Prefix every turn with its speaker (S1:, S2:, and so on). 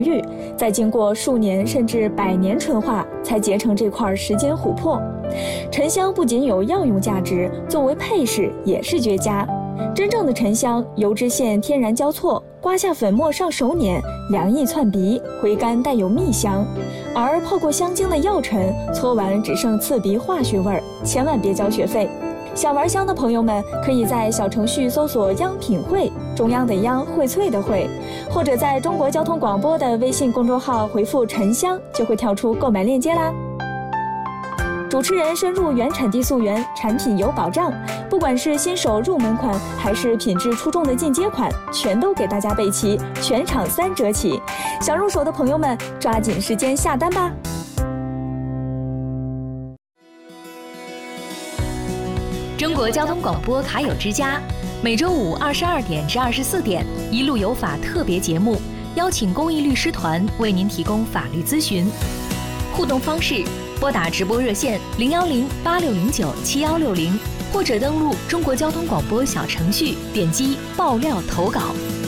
S1: 玉，再经过数年甚至100年纯化，才结成这块时间琥珀。沉香不仅有药用价值，作为配饰也是绝佳。真正的沉香，油脂线天然交错，刮下粉末上手捻，凉意窜鼻，回甘带有蜜香。而泡过香精的药尘，搓完只剩刺鼻化学味儿，千万别交学费。想玩香的朋友们，可以在小程序搜索央品汇，中央的央，荟萃的荟，或者在中国交通广播的微信公众号回复沉香，就会跳出购买链接啦。主持人深入原产地溯源，产品有保障，不管是新手入门款，还是品质出众的进阶款，全都给大家备齐，全场3折起。想入手的朋友们，抓紧时间下单吧。
S2: 中国交通广播卡友之家，每周五22点至24点，一路有法特别节目，邀请公益律师团为您提供法律咨询。互动方式：拨打直播热线010-8609-7160，或者登录中国交通广播小程序，点击爆料投稿。